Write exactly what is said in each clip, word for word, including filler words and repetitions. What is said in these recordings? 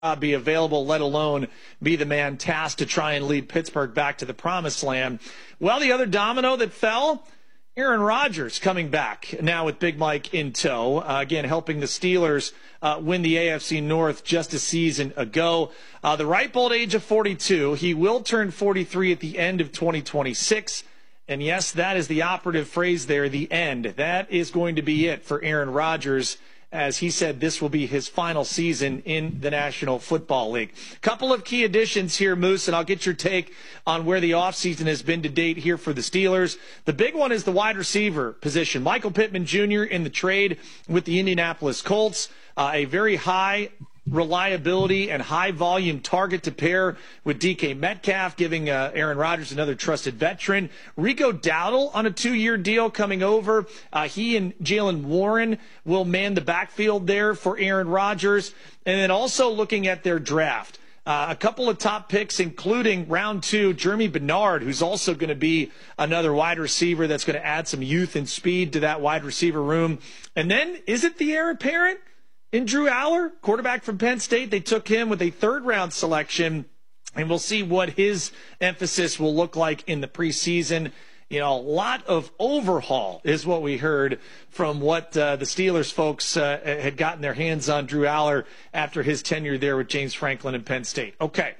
uh, be available, let alone be the man tasked to try and lead Pittsburgh back to the promised land. Well, the other domino that fell, Aaron Rodgers coming back now with Big Mike in tow, uh, again helping the Steelers uh, win the A F C North just a season ago. Uh, the ripe old age of forty-two. He will turn forty-three at the end of twenty twenty-six. And yes, that is the operative phrase there, the end. That is going to be it for Aaron Rodgers. As he said, this will be his final season in the National Football League. Couple of key additions here, Moose, and I'll get your take on where the offseason has been to date here for the Steelers. The big one is the wide receiver position. Michael Pittman Junior in the trade with the Indianapolis Colts, uh, a very high reliability and high volume target to pair with D K Metcalf, giving uh, Aaron Rodgers another trusted veteran. Rico Dowdle on a two-year deal coming over. Uh, he and Jaylen Warren will man the backfield there for Aaron Rodgers. And then also looking at their draft. Uh, a couple of top picks, including round two, Jeremy Bernard, who's also going to be another wide receiver that's going to add some youth and speed to that wide receiver room. And then, is it the heir apparent in Drew Aller, quarterback from Penn State? They took him with a third-round selection, and we'll see what his emphasis will look like in the preseason. You know, a lot of overhaul is what we heard from what uh, the Steelers folks uh, had gotten their hands on Drew Aller after his tenure there with James Franklin and Penn State. Okay.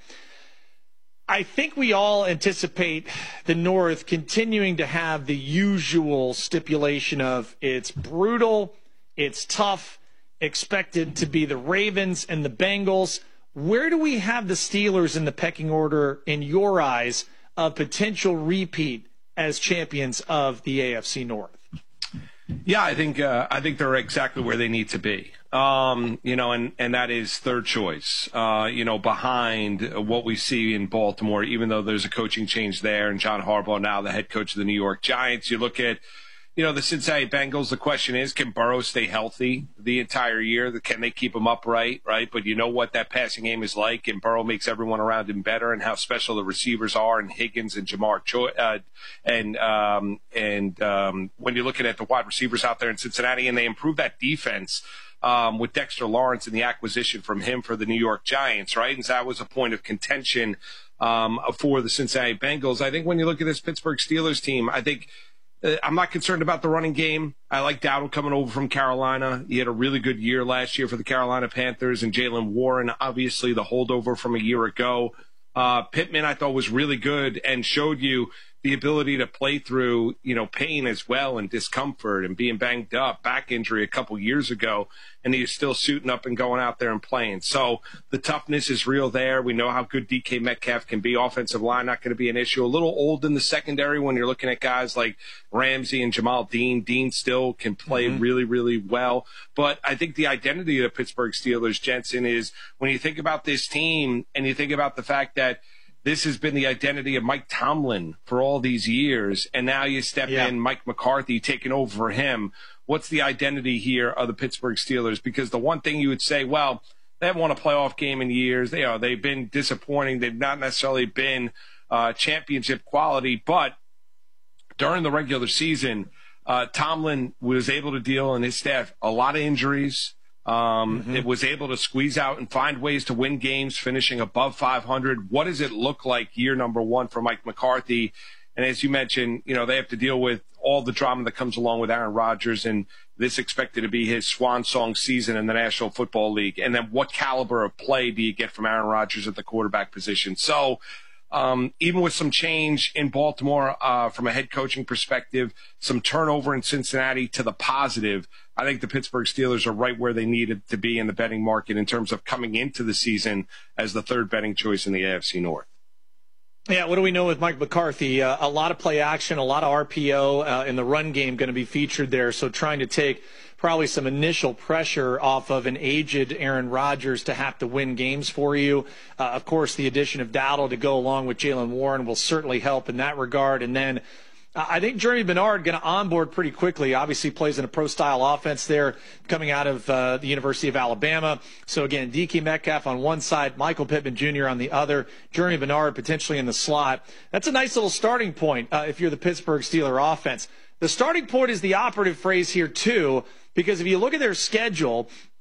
I think we all anticipate the North continuing to have the usual stipulation of it's brutal, it's tough, expected to be the Ravens and the Bengals. Where do we have the Steelers in the pecking order, in your eyes, of potential repeat as champions of the A F C North? Yeah, I think uh, I think they're exactly where they need to be. Um, you know, and, and that is third choice, uh, you know, behind what we see in Baltimore, even though there's a coaching change there and John Harbaugh now the head coach of the New York Giants. You look at You know, the Cincinnati Bengals, the question is, can Burrow stay healthy the entire year? Can they keep him upright, right? But you know what that passing game is like, and Burrow makes everyone around him better, and how special the receivers are, and Higgins and Jamar Choi. Uh, and um, and um, when you're looking at the wide receivers out there in Cincinnati, and they improve that defense um, with Dexter Lawrence and the acquisition from him for the New York Giants, right? And so that was a point of contention um, for the Cincinnati Bengals. I think when you look at this Pittsburgh Steelers team, I think – I'm not concerned about the running game. I like Dowdle coming over from Carolina. He had a really good year last year for the Carolina Panthers, and Jaylen Warren, obviously the holdover from a year ago. Uh, Pittman, I thought, was really good and showed you the ability to play through, you know, pain as well and discomfort and being banged up, back injury a couple years ago, and he's still suiting up and going out there and playing. So the toughness is real there. We know how good D K Metcalf can be. Offensive line not going to be an issue. A little old in the secondary when you're looking at guys like Ramsey and Jamal Dean. Dean still can play mm-hmm. really, really well. But I think the identity of the Pittsburgh Steelers, Jensen, is when you think about this team and you think about the fact that this has been the identity of Mike Tomlin for all these years, and now you step yeah. in, Mike McCarthy taking over for him. What's the identity here of the Pittsburgh Steelers? Because the one thing you would say, well, they haven't won a playoff game in years. They are. They've been disappointing. They've not necessarily been uh, championship quality, but during the regular season, uh, Tomlin was able to deal, and his staff, a lot of injuries. Um, mm-hmm. It was able to squeeze out and find ways to win games, finishing above five hundred. What does it look like year number one for Mike McCarthy? And as you mentioned, you know, they have to deal with all the drama that comes along with Aaron Rodgers, and this expected to be his swan song season in the National Football League. And then what caliber of play do you get from Aaron Rodgers at the quarterback position? So, Um, even with some change in Baltimore uh, from a head coaching perspective, some turnover in Cincinnati to the positive, I think the Pittsburgh Steelers are right where they needed to be in the betting market in terms of coming into the season as the third betting choice in the A F C North. Yeah, what do we know with Mike McCarthy? Uh, a lot of play action, a lot of R P O uh, in the run game going to be featured there, so trying to take probably some initial pressure off of an aged Aaron Rodgers to have to win games for you. Uh, of course, the addition of Dowdle to go along with Jaylen Warren will certainly help in that regard. And then uh, I think Jeremy Bernard going to onboard pretty quickly. Obviously plays in a pro-style offense there coming out of uh, the University of Alabama. So, again, D K Metcalf on one side, Michael Pittman Junior on the other, Jeremy Bernard potentially in the slot. That's a nice little starting point uh, if you're the Pittsburgh Steelers offense. The starting point is the operative phrase here, too, because if you look at their schedule,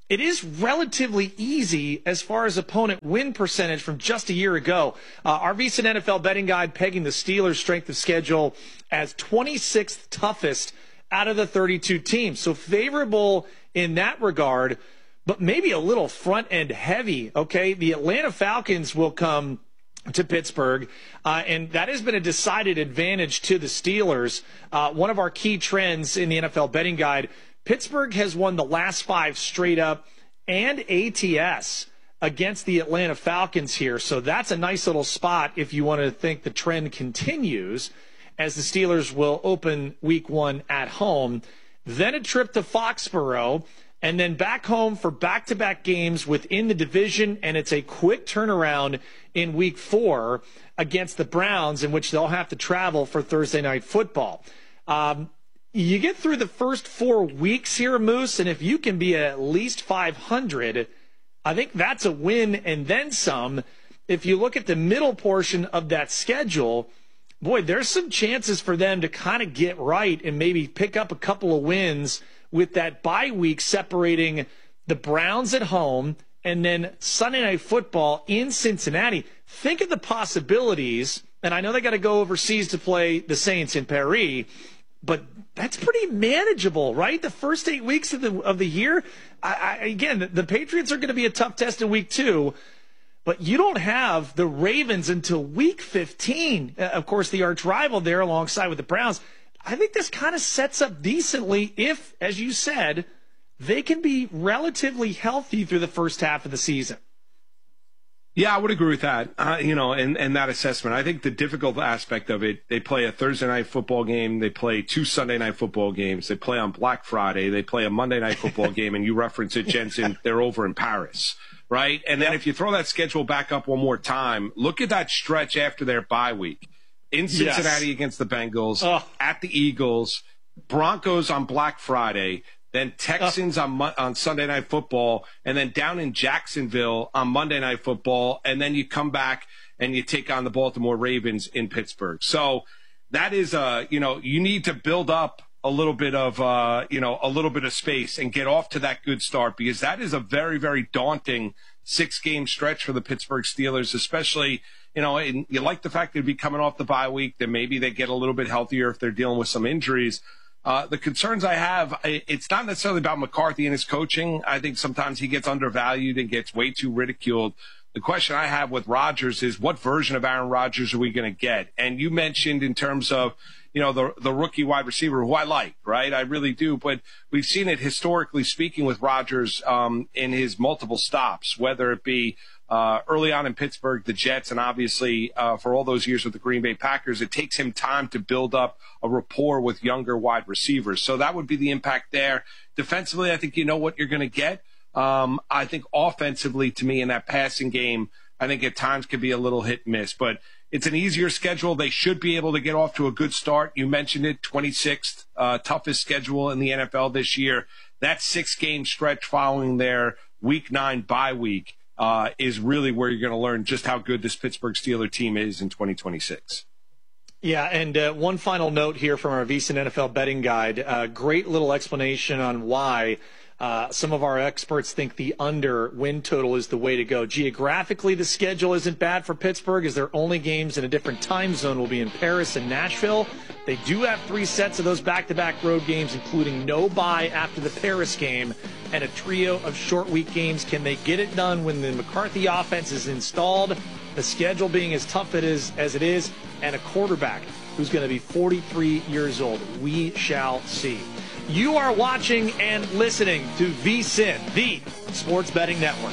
it is relatively easy as far as opponent win percentage from just a year ago. Uh, our VSiN N F L betting guide pegging the Steelers' strength of schedule as twenty-sixth toughest out of the thirty-two teams. So favorable in that regard, but maybe a little front-end heavy, okay? The Atlanta Falcons will come to Pittsburgh, uh, and that has been a decided advantage to the Steelers. Uh, one of our key trends in the N F L betting guide, Pittsburgh has won the last five straight up and A T S against the Atlanta Falcons here. So that's a nice little spot if you want to think the trend continues, as the Steelers will open week one at home. Then a trip to Foxborough, and then back home for back-to-back games within the division, and it's a quick turnaround in week four against the Browns, in which they'll have to travel for Thursday Night Football. Um, you get through the first four weeks here, Moose, and if you can be at least five hundred, I think that's a win and then some. If you look at the middle portion of that schedule, boy, there's some chances for them to kind of get right and maybe pick up a couple of wins with that bye week separating the Browns at home and then Sunday Night Football in Cincinnati. Think of the possibilities, and I know they got to go overseas to play the Saints in Paris, but that's pretty manageable, right? The first eight weeks of the of the year, I, I, again, the, the Patriots are going to be a tough test in week two, but you don't have the Ravens until week fifteen. Uh, of course, the arch rival there alongside with the Browns. I think this kind of sets up decently if, as you said, they can be relatively healthy through the first half of the season. Yeah, I would agree with that, uh, you know, and, and that assessment. I think the difficult aspect of it, they play a Thursday night football game, they play two Sunday night football games, they play on Black Friday, they play a Monday night football game, and you reference it, Jensen, they're over in Paris, right? And then if you throw that schedule back up one more time, look at that stretch after their bye week. In Cincinnati yes. against the Bengals, oh. at the Eagles, Broncos on Black Friday, then Texans oh. on Mo- on Sunday Night Football, and then down in Jacksonville on Monday Night Football, and then you come back and you take on the Baltimore Ravens in Pittsburgh. So that is, uh, you know, you need to build up a little bit of, uh, you know, a little bit of space and get off to that good start, because that is a very, very daunting six-game stretch for the Pittsburgh Steelers, especially, you know, and you like the fact they'd be coming off the bye week, that maybe they get a little bit healthier if they're dealing with some injuries. Uh, the concerns I have, it's not necessarily about McCarthy and his coaching. I think sometimes he gets undervalued and gets way too ridiculed. The question I have with Rodgers is, what version of Aaron Rodgers are we going to get? And you mentioned in terms of, you know, the the rookie wide receiver, who I like, right? I really do. But we've seen it historically speaking with Rodgers um, in his multiple stops, whether it be uh, early on in Pittsburgh, the Jets, and obviously uh, for all those years with the Green Bay Packers. It takes him time to build up a rapport with younger wide receivers. So that would be the impact there. Defensively, I think you know what you're going to get. Um, I think offensively, to me, in that passing game, I think at times could be a little hit and miss. But it's an easier schedule. They should be able to get off to a good start. You mentioned it, twenty-sixth uh, toughest schedule in the N F L this year. That six-game stretch following their Week nine bye week uh, is really where you're going to learn just how good this Pittsburgh Steelers team is in twenty twenty-six. Yeah, and uh, one final note here from our VSiN N F L betting guide. Uh, great little explanation on why Uh, some of our experts think the under win total is the way to go. Geographically, the schedule isn't bad for Pittsburgh, as their only games in a different time zone will be in Paris and Nashville. They do have three sets of those back-to-back road games, including no bye after the Paris game and a trio of short week games. Can they get it done when the McCarthy offense is installed, the schedule being as tough it is, as it is, and a quarterback who's going to be forty-three years old? We shall see. You are watching and listening to VSiN, the Sports Betting Network.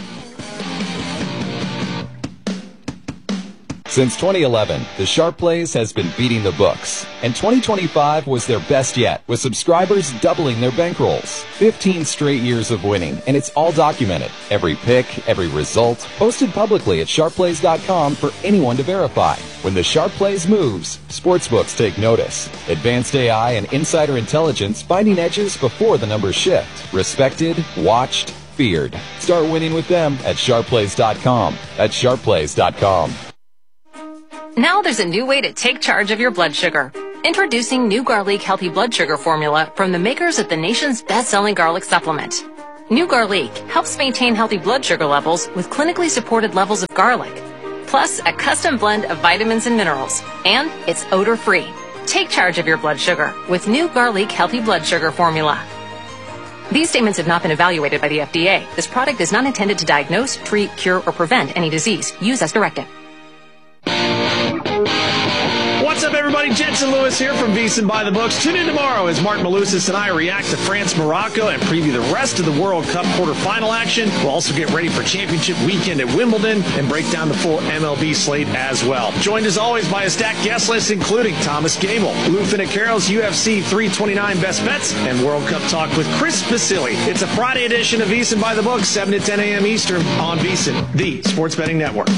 Since twenty eleven, the Sharp Plays has been beating the books, and twenty twenty-five was their best yet, with subscribers doubling their bankrolls. fifteen straight years of winning, and it's all documented. Every pick, every result, posted publicly at sharp plays dot com for anyone to verify. When the Sharp Plays moves, sportsbooks take notice. Advanced A I and insider intelligence finding edges before the numbers shift. Respected, watched, feared. Start winning with them at sharp plays dot com. That's sharp plays dot com. Now there's a new way to take charge of your blood sugar. Introducing new Garlic Healthy Blood Sugar Formula from the makers of the nation's best-selling garlic supplement. New Garlic helps maintain healthy blood sugar levels with clinically supported levels of garlic, plus a custom blend of vitamins and minerals, and it's odor-free. Take charge of your blood sugar with New Garlic Healthy Blood Sugar Formula. These statements have not been evaluated by the F D A. This product is not intended to diagnose, treat, cure, or prevent any disease. Use as directed. What's up, everybody? Jensen Lewis here from VSiN by the Books. Tune in tomorrow as Mark Malusis and I react to France, Morocco, and preview the rest of the World Cup quarterfinal action. We'll also get ready for championship weekend at Wimbledon and break down the full M L B slate as well. Joined as always by a stacked guest list, including Thomas Gable, Lou Finocchiaro's U F C three twenty-nine Best Bets, and World Cup talk with Chris Basili. It's a Friday edition of VSiN by the Books, seven to ten a.m. Eastern on VSiN, the Sports Betting Network.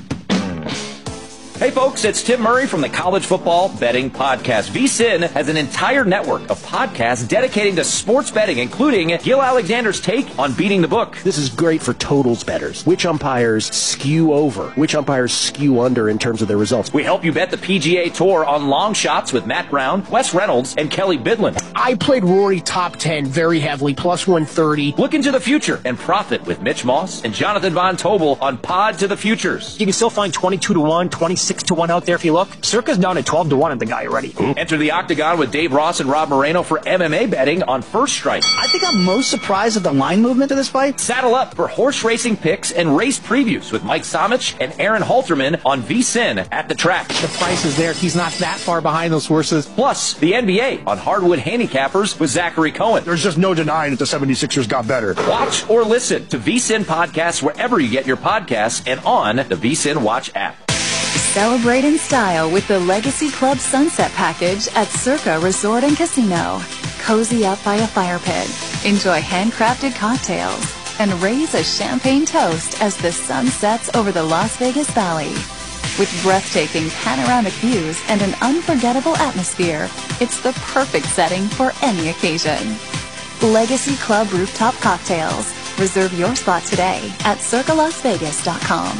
Hey folks, it's Tim Murray from the College Football Betting Podcast. VSiN has an entire network of podcasts dedicating to sports betting, including Gil Alexander's take on beating the book. This is great for totals bettors. Which umpires skew over? Which umpires skew under in terms of their results? We help you bet the P G A Tour on long shots with Matt Brown, Wes Reynolds, and Kelly Bidlin. I played Rory top ten very heavily, plus one thirty. Look into the future and profit with Mitch Moss and Jonathan Von Tobel on Pod to the Futures. You can still find twenty-two to one, twenty-six to one out there if you look. Circa's down at twelve to one on the guy already. Enter the Octagon with Dave Ross and Rob Moreno for M M A betting on First Strike. I think I'm most surprised at the line movement of this fight. Saddle up for horse racing picks and race previews with Mike Somich and Aaron Halterman on VSiN at the track. The price is there. He's not that far behind those horses. Plus, the N B A on Hardwood Handicappers with Zachary Cohen. There's just no denying that the seventy-sixers got better. Watch or listen to VSiN podcasts wherever you get your podcasts and on the VSiN Watch app. Celebrate in style with the Legacy Club Sunset Package at Circa Resort and Casino. Cozy up by a fire pit, enjoy handcrafted cocktails, and raise a champagne toast as the sun sets over the Las Vegas Valley. With breathtaking panoramic views and an unforgettable atmosphere, it's the perfect setting for any occasion. Legacy Club Rooftop Cocktails. Reserve your spot today at circa las vegas dot com.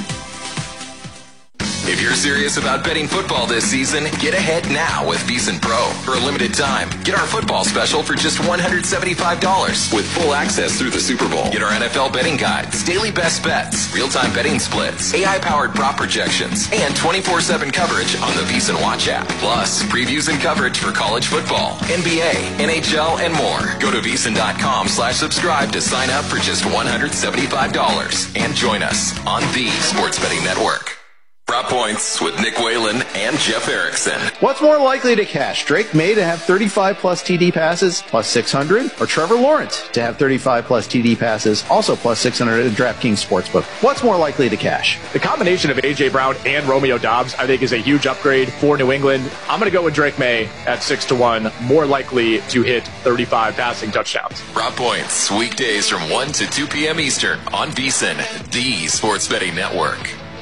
If you're serious about betting football this season, get ahead now with VSiN Pro. For a limited time, get our football special for just one hundred seventy-five dollars with full access through the Super Bowl. Get our N F L betting guides, daily best bets, real-time betting splits, A I-powered prop projections, and twenty-four seven coverage on the VSiN Watch app. Plus, previews and coverage for college football, N B A, N H L, and more. Go to VSiN.com slash subscribe to sign up for just one hundred seventy-five dollars and join us on the Sports Betting Network. Prop Points with Nick Whalen and Jeff Erickson. What's more likely to cash? Drake May to have thirty-five plus T D passes, plus six hundred, or Trevor Lawrence to have thirty-five plus T D passes, also plus six hundred at DraftKings Sportsbook? What's more likely to cash? The combination of A J. Brown and Romeo Doubs, I think, is a huge upgrade for New England. I'm going to go with Drake May at six to one, more likely to hit thirty-five passing touchdowns. Prop Points, weekdays from one to two p.m. Eastern on VSiN, the Sports Betting Network.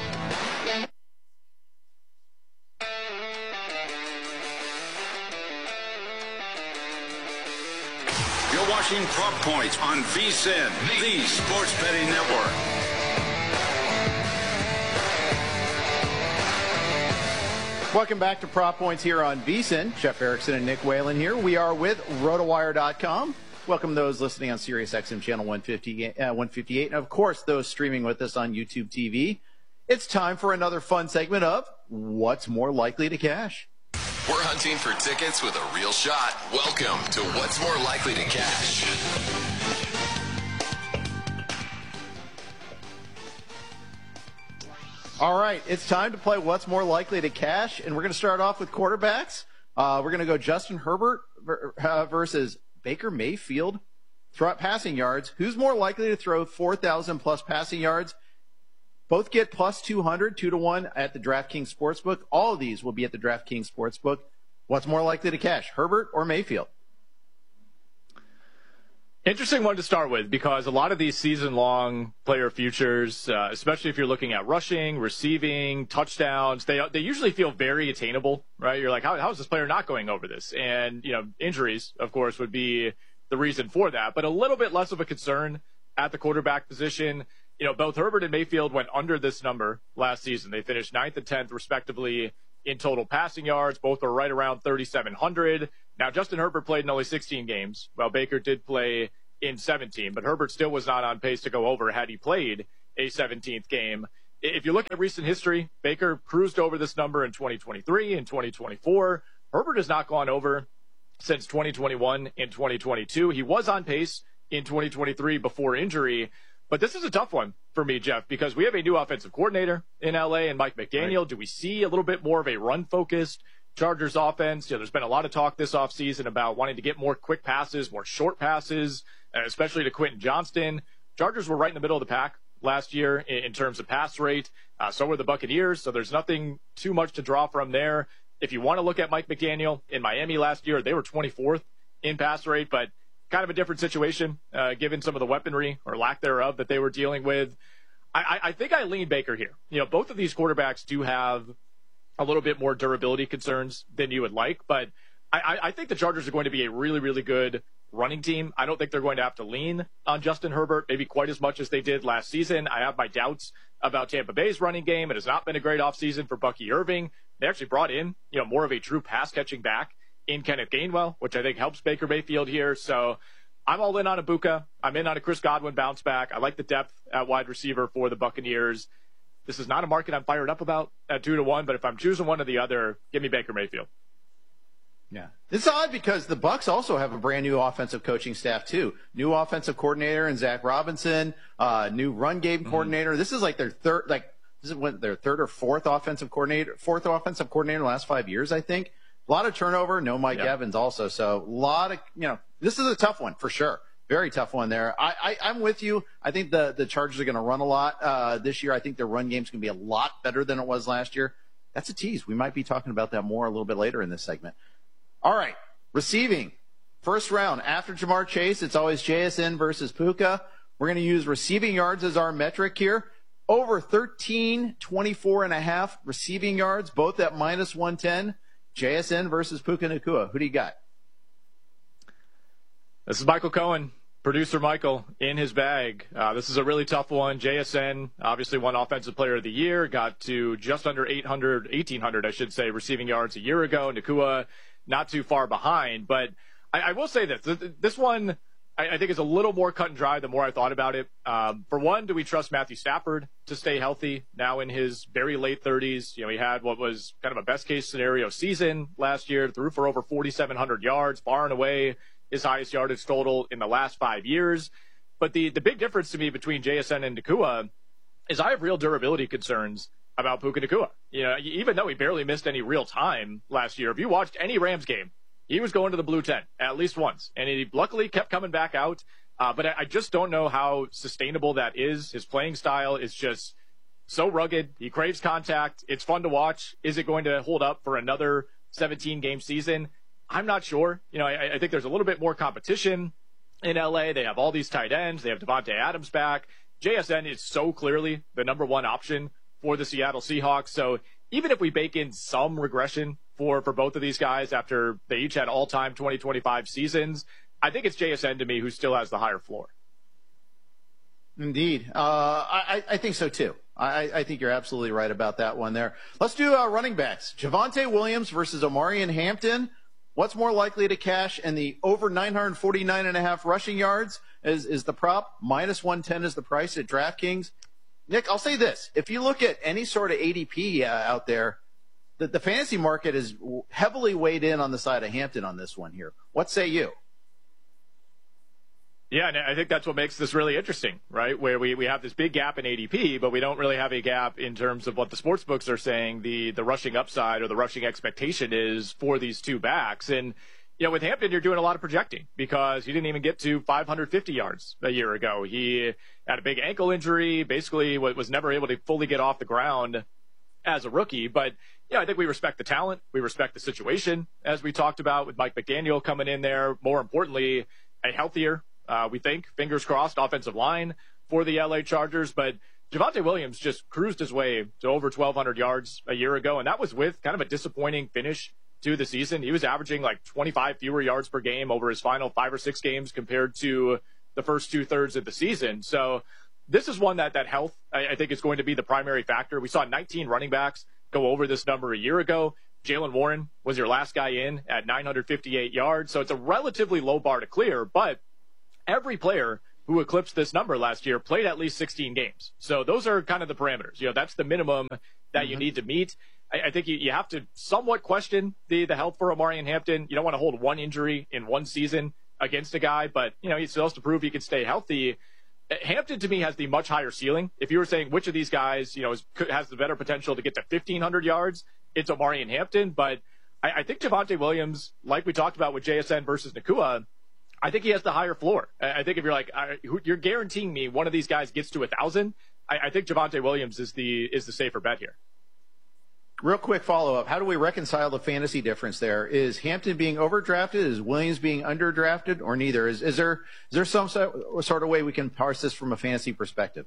Watching Prop Points on VSiN, the Sports Betting Network. Welcome back to Prop Points here on VSiN. Jeff Erickson and Nick Whalen here. We are with RotoWire dot com. Welcome those listening on Sirius X M channel one fifty, uh, one fifty-eight, and of course those streaming with us on YouTube T V. It's time for another fun segment of What's More Likely to Cash. We're hunting for tickets with a real shot. Welcome to What's More Likely to Cash. All right, it's time to play What's More Likely to Cash, and we're going to start off with quarterbacks. Uh, we're going to go Justin Herbert uh, versus Baker Mayfield. Throw out passing yards. Who's more likely to throw four thousand plus passing yards? Both get plus two hundred, two to one at the DraftKings Sportsbook. All of these will be at the DraftKings Sportsbook. What's more likely to cash, Herbert or Mayfield? Interesting one to start with because a lot of these season-long player futures, uh, especially if you're looking at rushing, receiving, touchdowns, they they usually feel very attainable, right? You're like, how, how is this player not going over this? And, you know, injuries, of course, would be the reason for that, but a little bit less of a concern at the quarterback position. You know, both Herbert and Mayfield went under this number last season. They finished ninth and tenth, respectively, in total passing yards. Both are right around thirty-seven hundred. Now, Justin Herbert played in only sixteen games, while Baker did play in seventeen, but Herbert still was not on pace to go over had he played a seventeenth game. If you look at recent history, Baker cruised over this number in twenty twenty-three and twenty twenty-four. Herbert has not gone over since twenty twenty-one and twenty twenty-two. He was on pace in twenty twenty-three before injury. But this is a tough one for me, Jeff, because we have a new offensive coordinator in L A and Mike McDaniel. Right. Do we see a little bit more of a run-focused Chargers offense? You know, there's been a lot of talk this offseason about wanting to get more quick passes, more short passes, especially to Quentin Johnston. Chargers were right in the middle of the pack last year in, in terms of pass rate. Uh, so were the Buccaneers, so there's nothing too much to draw from there. If you want to look at Mike McDaniel, in Miami last year, they were twenty-fourth in pass rate, but kind of a different situation, uh, given some of the weaponry or lack thereof that they were dealing with. I, I think I lean Baker here. You know, both of these quarterbacks do have a little bit more durability concerns than you would like, but I, I think the Chargers are going to be a really, really good running team. I don't think they're going to have to lean on Justin Herbert maybe quite as much as they did last season. I have my doubts about Tampa Bay's running game. It has not been a great offseason for Bucky Irving. They actually brought in, you know, more of a true pass-catching back in Kenneth Gainwell, which I think helps Baker Mayfield here. So I'm all in on Ibuka. I'm in on a Chris Godwin bounce back. I like the depth at wide receiver for the Buccaneers. This is not a market I'm fired up about at two to one, but if I'm choosing one or the other, give me Baker Mayfield. Yeah. It's odd because the Bucs also have a brand new offensive coaching staff too. New offensive coordinator in Zach Robinson, uh, new run game mm-hmm. coordinator. This is like their third, like this is what their third or fourth offensive coordinator, fourth offensive coordinator in the last five years, I think. A lot of turnover. No Mike yeah. Evans also. So a lot of, you know, this is a tough one for sure. Very tough one there. I, I, I'm with you. I think the, the Chargers are going to run a lot uh, this year. I think their run game's going to be a lot better than it was last year. That's a tease. We might be talking about that more a little bit later in this segment. All right. Receiving. First round. After Jamar Chase, it's always J S N versus Puka. We're going to use receiving yards as our metric here. Over thirteen, twenty-four and a half receiving yards, both at minus one ten. J S N versus Puka Nacua. Who do you got? This is Michael Cohen, producer Michael, in his bag. Uh, this is a really tough one. J S N, obviously won Offensive Player of the Year, got to just under eight hundred, eighteen hundred, I should say, receiving yards a year ago. Nacua, not too far behind. But I, I will say this. This one, I, I think, is a little more cut and dry the more I thought about it. Um, for one, do we trust Matthew Stafford to stay healthy now in his very late thirties? You know, he had what was kind of a best-case scenario season last year, threw for over forty-seven hundred yards, far and away his highest yardage total in the last five years. But the, the big difference to me between J S N and Nacua is I have real durability concerns about Puka Nacua. You know, even though he barely missed any real time last year, if you watched any Rams game, he was going to the blue tent at least once. And he luckily kept coming back out. Uh, but I, I just don't know how sustainable that is. His playing style is just so rugged. He craves contact. It's fun to watch. Is it going to hold up for another seventeen-game season? I'm not sure. You know, I, I think there's a little bit more competition in L A. They have all these tight ends. They have Devontae Adams back. J S N is so clearly the number one option for the Seattle Seahawks. So even if we bake in some regression for, for both of these guys after they each had all-time twenty twenty-five seasons, I think it's J S N to me who still has the higher floor. Indeed. Uh, I, I think so too. I, I think you're absolutely right about that one there. Let's do uh, running backs. Javonte Williams versus Omarion Hampton. What's more likely to cash? And the over nine forty-nine and a half rushing yards is, is the prop. Minus one ten is the price at DraftKings. Nick, I'll say this. If you look at any sort of A D P uh, out there, the, the fantasy market is heavily weighed in on the side of Hampton on this one here. What say you? Yeah, and I think that's what makes this really interesting, right? Where we, we have this big gap in A D P, but we don't really have a gap in terms of what the sports books are saying the, the rushing upside or the rushing expectation is for these two backs. And, you know, with Hampton, you're doing a lot of projecting because he didn't even get to five hundred fifty yards a year ago. He had a big ankle injury, basically was never able to fully get off the ground as a rookie. But, you know, I think we respect the talent. We respect the situation, as we talked about with Mike McDaniel coming in there. More importantly, a healthier, Uh, we think, fingers crossed, offensive line for the L A Chargers. But Javonte Williams just cruised his way to over twelve hundred yards a year ago, and that was with kind of a disappointing finish to the season. He was averaging like twenty-five fewer yards per game over his final five or six games compared to the first two-thirds of the season. So this is one that, that health, I, I think, is going to be the primary factor. We saw nineteen running backs go over this number a year ago. Jaylen Warren was your last guy in at nine hundred fifty-eight yards, so it's a relatively low bar to clear, but every player who eclipsed this number last year played at least sixteen games. So those are kind of the parameters. You know, that's the minimum that mm-hmm. you need to meet. I, I think you, you have to somewhat question the, the health for Omarion Hampton. You don't want to hold one injury in one season against a guy, but, you know, he still has to prove he can stay healthy. Hampton, to me, has the much higher ceiling. If you were saying which of these guys, you know, is, has the better potential to get to fifteen hundred yards, it's Omarion Hampton. But I, I think Javonte Williams, like we talked about with J S N versus Nacua, I think he has the higher floor. I think if you're like, you're guaranteeing me one of these guys gets to a thousand, I, I think Javonte Williams is the is the safer bet here. Real quick follow-up. How do we reconcile the fantasy difference there? Is Hampton being overdrafted? Is Williams being underdrafted? Or neither? Is, is there is there some sort of way we can parse this from a fantasy perspective?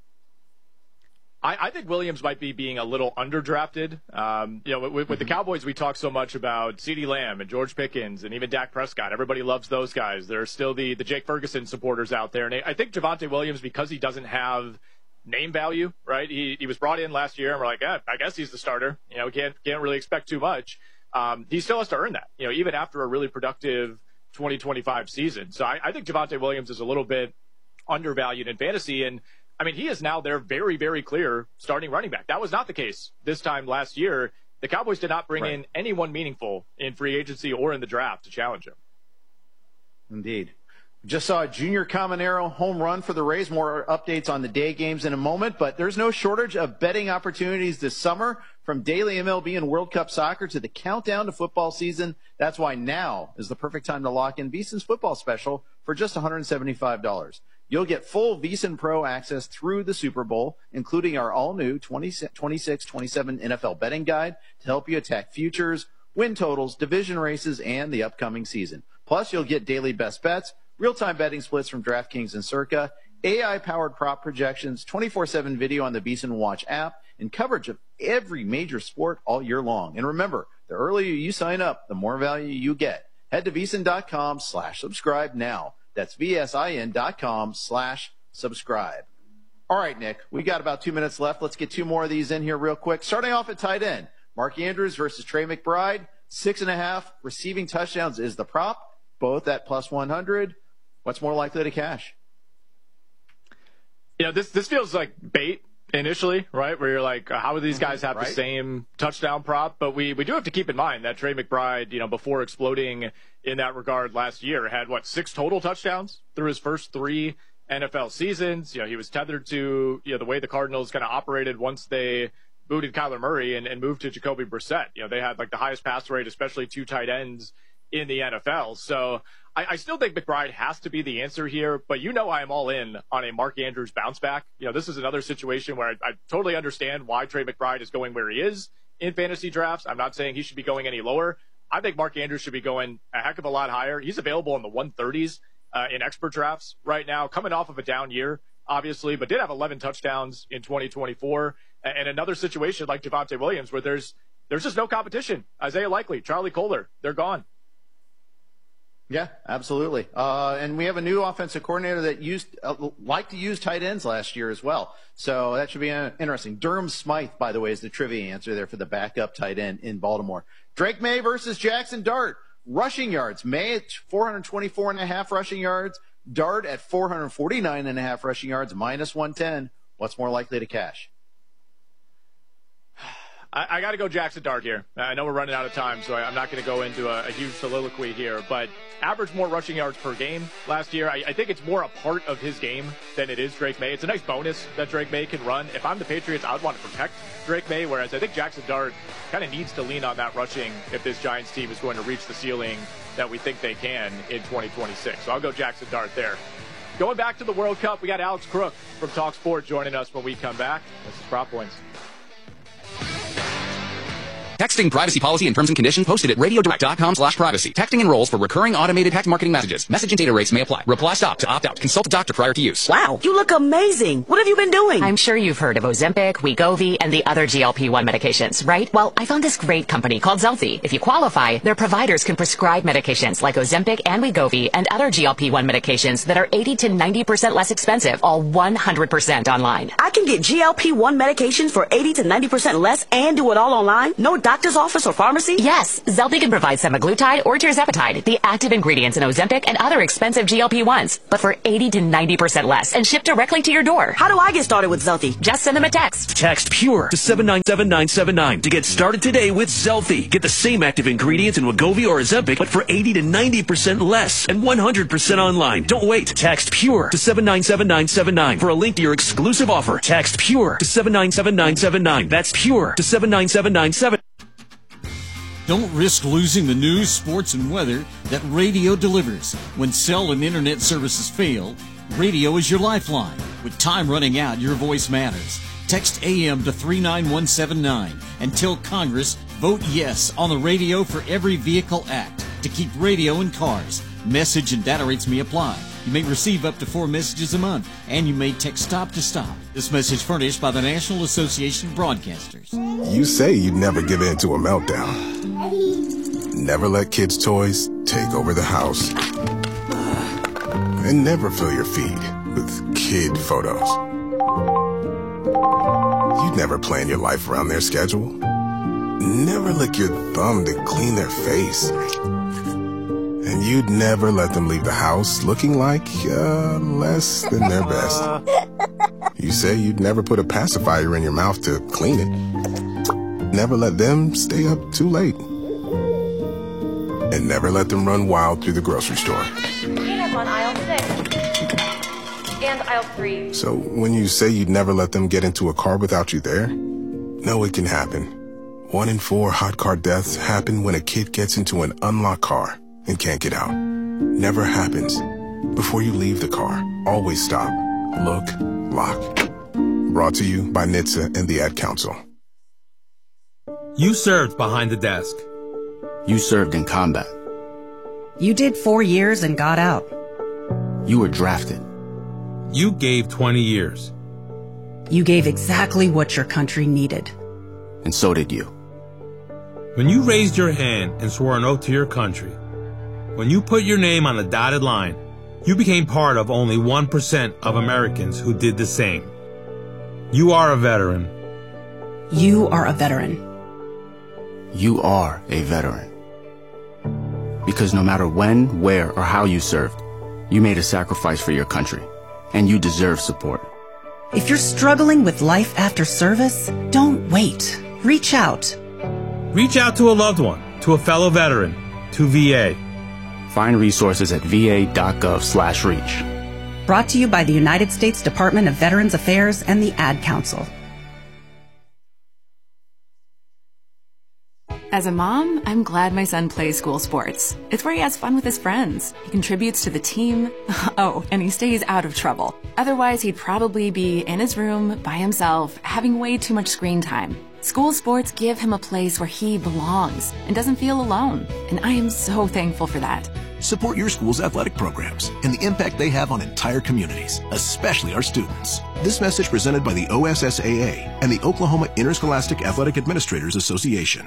I, I think Williams might be being a little underdrafted. Um, you know, with, with mm-hmm. the Cowboys, we talk so much about CeeDee Lamb and George Pickens and even Dak Prescott. Everybody loves those guys. There are still the, the Jake Ferguson supporters out there. And I think Javonte Williams, because he doesn't have name value, right? He he was brought in last year, and we're like, yeah, I guess he's the starter. You know, we can't can't really expect too much. Um, he still has to earn that, you know, even after a really productive twenty twenty-five season. So I, I think Javonte Williams is a little bit undervalued in fantasy, and I mean, he is now their very, very clear starting running back. That was not the case this time last year. The Cowboys did not bring right. in anyone meaningful in free agency or in the draft to challenge him. Indeed. Just saw a Junior Caminero home run for the Rays. More updates on the day games in a moment, but there's no shortage of betting opportunities this summer. From daily M L B and World Cup soccer to the countdown to football season, that's why now is the perfect time to lock in VSiN's football special for just one hundred seventy-five dollars. You'll get full VSiN Pro access through the Super Bowl, including our all-new twenty-six twenty-seven N F L betting guide to help you attack futures, win totals, division races, and the upcoming season. Plus, you'll get daily best bets, real-time betting splits from DraftKings and Circa, A I-powered prop projections, twenty-four seven video on the VSiN Watch app, and coverage of every major sport all year long. And remember, the earlier you sign up, the more value you get. Head to VSiN.com slash subscribe now. That's VSIN.com slash subscribe. All right, Nick, we got about two minutes left. Let's get two more of these in here real quick. Starting off at tight end, Mark Andrews versus Trey McBride. Six and a half receiving touchdowns is the prop, both at plus one hundred. What's more likely to cash? You know, this this feels like bait initially, right? Where you're like, how do these guys have right. the same touchdown prop? But we, we do have to keep in mind that Trey McBride, you know, before exploding in that regard last year, had, what, six total touchdowns through his first three N F L seasons. You know, he was tethered to, you know, the way the Cardinals kind of operated once they booted Kyler Murray and, and moved to Jacoby Brissett. You know, they had, like, the highest pass rate, especially two tight ends in the N F L. So I, I still think McBride has to be the answer here, but you know I am all in on a Mark Andrews bounce back. You know, this is another situation where I, I totally understand why Trey McBride is going where he is in fantasy drafts. I'm not saying he should be going any lower. I think Mark Andrews should be going a heck of a lot higher. He's available in the one thirties uh, in expert drafts right now, coming off of a down year, obviously, but did have eleven touchdowns in twenty twenty-four. And another situation like Javonte Williams where there's there's just no competition. Isaiah Likely, Charlie Kohler, they're gone. Yeah, absolutely. Uh, and we have a new offensive coordinator that used uh, liked to use tight ends last year as well. So that should be uh, interesting. Durham Smythe, by the way, is the trivia answer there for the backup tight end in Baltimore. Drake May versus Jackson Dart. Rushing yards. May at four hundred twenty-four and a half rushing yards. Dart at four hundred forty-nine and a half rushing yards, minus one ten. What's more likely to cash? I, I got to go Jackson Dart here. I know we're running out of time, so I, I'm not going to go into a, a huge soliloquy here, but averaged more rushing yards per game last year. I, I think it's more a part of his game than it is Drake May. It's a nice bonus that Drake May can run. If I'm the Patriots, I would want to protect Drake May, whereas I think Jackson Dart kind of needs to lean on that rushing if this Giants team is going to reach the ceiling that we think they can in twenty twenty-six. So I'll go Jackson Dart there. Going back to the World Cup, we got Alex Crook from Talk Sport joining us when we come back. This is Prop Points. Texting privacy policy and terms and conditions posted at radiodirect.com slash privacy. Texting enrolls for recurring automated text marketing messages. Message and data rates may apply. Reply stop to opt out. Consult a doctor prior to use. Wow, you look amazing. What have you been doing? I'm sure you've heard of Ozempic, Wegovy, and the other G L P one medications, right? Well, I found this great company called Zelfie. If you qualify, their providers can prescribe medications like Ozempic and Wegovy and other G L P one medications that are eighty to ninety percent less expensive, all one hundred percent online. I can get G L P one medications for eighty to ninety percent less and do it all online? No doctor doctor's office or pharmacy? Yes, Zelty can provide semaglutide or tirzepatide, the active ingredients in Ozempic and other expensive G L P ones, but for eighty to ninety percent less and shipped directly to your door. How do I get started with Zelty? Just send them a text. Text PURE to seven nine seven nine seven nine to get started today with Zelty. Get the same active ingredients in Wegovy or Ozempic, but for eighty to ninety percent less and one hundred percent online. Don't wait. Text PURE to seven nine seven nine seven nine for a link to your exclusive offer. Text PURE to seven nine seven nine seven nine. That's PURE to seven nine seven nine seven. Don't risk losing the news, sports, and weather that radio delivers. When cell and internet services fail, radio is your lifeline. With time running out, your voice matters. Text A M to three nine one seven nine and tell Congress, vote yes on the Radio for Every Vehicle Act to keep radio in cars. Message and data rates may apply. You may receive up to four messages a month, and you may text stop to stop. This message furnished by the National Association of Broadcasters. You say you'd never give in to a meltdown. Never let kids' toys take over the house. And never fill your feed with kid photos. You'd never plan your life around their schedule. Never lick your thumb to clean their face. And you'd never let them leave the house looking like, uh, less than their best. You say you'd never put a pacifier in your mouth to clean it. Never let them stay up too late. And never let them run wild through the grocery store. Peanuts on aisle six. And aisle three. So when you say you'd never let them get into a car without you there, no, it can happen. One in four hot car deaths happen when a kid gets into an unlocked car and can't get out. Never happens. Before you leave the car, always stop, look, lock. Brought to you by N H T S A and the Ad Council. You served behind the desk. You served in combat. You did four years and got out. You were drafted. You gave twenty years. You gave exactly what your country needed. And so did you. When you raised your hand and swore an oath to your country, when you put your name on the dotted line, you became part of only one percent of Americans who did the same. You are a veteran. You are a veteran. You are a veteran. Because no matter when, where, or how you served, you made a sacrifice for your country, and you deserve support. If you're struggling with life after service, don't wait. Reach out. Reach out to a loved one, to a fellow veteran, to V A. Find resources at va.gov slash reach. Brought to you by the United States Department of Veterans Affairs and the Ad Council. As a mom, I'm glad my son plays school sports. It's where he has fun with his friends. He contributes to the team. Oh, and he stays out of trouble. Otherwise, he'd probably be in his room by himself, having way too much screen time. School sports give him a place where he belongs and doesn't feel alone. And I am so thankful for that. Support your school's athletic programs and the impact they have on entire communities, especially our students. This message presented by the O S S A A and the Oklahoma Interscholastic Athletic Administrators Association.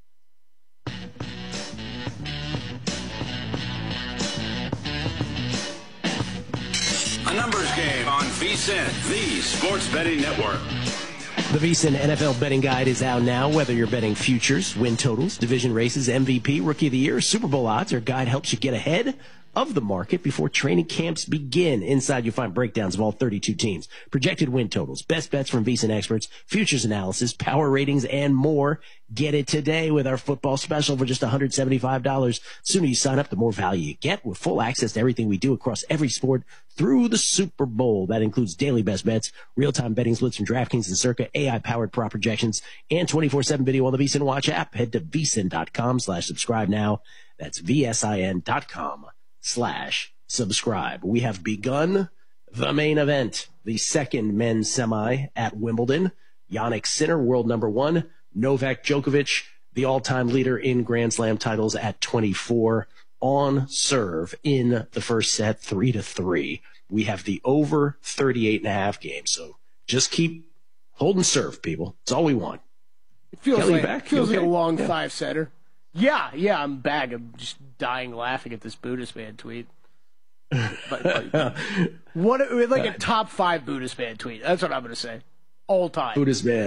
A numbers game on VSiN, the Sports Betting Network. The VSiN N F L betting guide is out now. Whether you're betting futures, win totals, division races, M V P, Rookie of the Year, Super Bowl odds, our guide helps you get ahead of the market before training camps begin. Inside, you'll find breakdowns of all thirty-two teams, projected win totals, best bets from VSiN experts, futures analysis, power ratings, and more. Get it today with our football special for just one hundred seventy-five dollars. The sooner you sign up, the more value you get with full access to everything we do across every sport through the Super Bowl. That includes daily best bets, real-time betting splits from DraftKings and Circa, A I-powered prop projections, and twenty-four seven video on the VSiN Watch app. Head to vsin.com slash subscribe now. That's V-S-I-N dot com slash subscribe. We have begun the main event, the second men's semi at Wimbledon. Jannik Sinner, world number one. Novak Djokovic, the all-time leader in Grand Slam titles at twenty-four, on serve in the first set, three to three. We have the over thirty-eight and a half game. So just keep holding serve, people. It's all we want. It feels Kelly, like, back? feels okay? like a long yeah. five setter. Yeah, yeah, I'm back. I'm just dying laughing at this Buddhist man tweet. But, but, what like a top five Buddhist man tweet? That's what I'm going to say. All time. Buddhist man.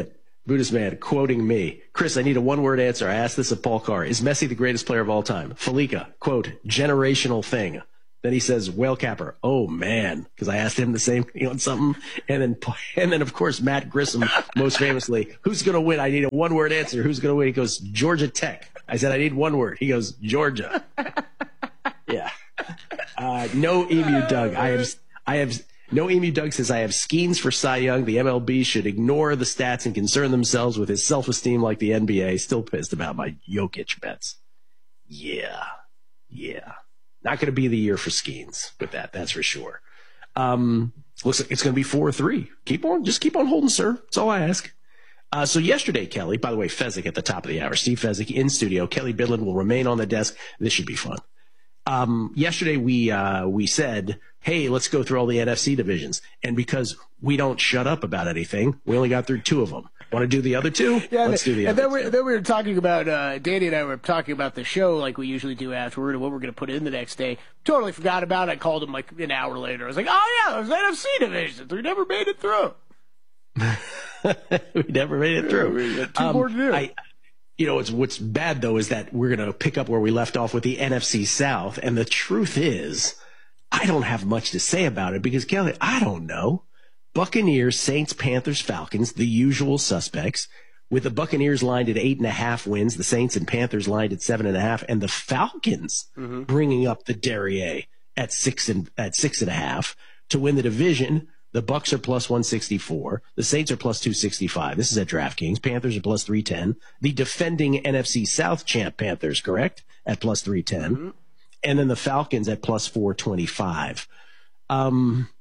Buddhist man quoting me. Chris, I need a one-word answer. I asked this of Paul Carr. Is Messi the greatest player of all time? Felica, quote, generational thing. Then he says, whale capper. Oh, man, because I asked him the same thing on something. And then, and then of course, Matt Grissom, most famously, who's going to win? I need a one-word answer. Who's going to win? He goes, Georgia Tech. I said, I need one word. He goes, Georgia. Yeah. Uh, no Emu Doug. I have, I have, no Emu Doug says, I have Skeens for Cy Young. The M L B should ignore the stats and concern themselves with his self-esteem like the N B A. Still pissed about my Jokic bets. Yeah. Yeah. Not going to be the year for Skeens with that, that's for sure. Um, looks like it's going to be four or three. Keep on, just keep on holding, sir. That's all I ask. Uh, so yesterday, Kelly, by the way, Fezzik at the top of the hour, Steve Fezzik in studio. Kelly Bidlin will remain on the desk. This should be fun. Um, yesterday we, uh, we said, hey, let's go through all the N F C divisions. And because we don't shut up about anything, we only got through two of them. Want to do the other two? Yeah, let's do the and other then we, two. then we were talking about, uh, Danny and I were talking about the show like we usually do afterward and what we're going to put in the next day. Totally forgot about it. I called him like an hour later. I was like, oh yeah, those N F C divisions. We never made it through. we never made it through. We got two um, more to do. I, you know, it's, what's bad though is that we're going to pick up where we left off with the N F C South. And the truth is, I don't have much to say about it because Kelly, I don't know. Buccaneers, Saints, Panthers, Falcons, the usual suspects. With the Buccaneers lined at eight and a half wins, the Saints and Panthers lined at seven and a half, and the Falcons mm-hmm. bringing up the derriere at six and at six and a half to win the division. The Bucs are plus one sixty-four. The Saints are plus two sixty-five. This is at DraftKings. Panthers are plus three ten. The defending N F C South champ Panthers, correct, at plus three ten, mm-hmm. and then the Falcons at plus four twenty-five. Um,